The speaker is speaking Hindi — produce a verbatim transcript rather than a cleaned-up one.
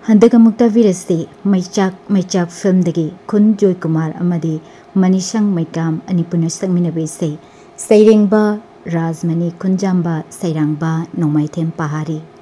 हंदक अमुक्ता वीरसे मैचाक मैचाक फिल्म दगी खुन जॉय कुमार अमदी मनीषंग मैकाम अनिपुन संगमिनबे से सैरेंबा राजमनी खुंजाम्बा सैरांबा नोमाइथेम पहाड़ी